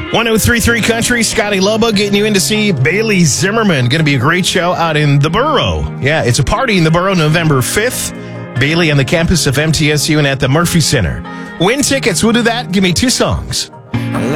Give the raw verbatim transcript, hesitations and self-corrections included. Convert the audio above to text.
one oh three point three Country, Scotty Lobo getting you in to see Bailey Zimmerman. Going to be a great show out in the Borough. Yeah, it's a party in the Borough November fifth. Bailey on the campus of M T S U and at the Murphy Center. Win tickets. We'll do that. Give me two songs.